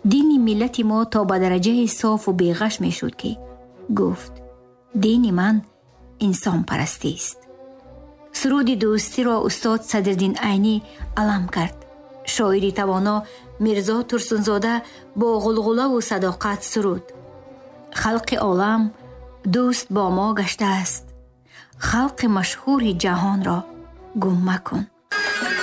дини миллати мо то ба дараҷаи софу беғаш мешуд ки гуфт: дини ман инсонпарастист. суруди дӯстиро устод Садриддин Айнӣ алам кард. шоири тавоно Мирзо Турсунзода бо ғулғулаву садоқат суруд: халқи олам дӯст бо мо гаштааст, халқи машҳури ҷаҳонро гум макун.